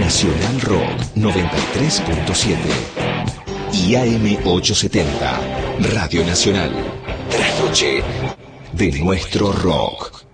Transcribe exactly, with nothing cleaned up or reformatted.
Nacional Rock noventa y tres punto siete y A M ochocientos setenta, Radio Nacional. Trasnoche de nuestro rock.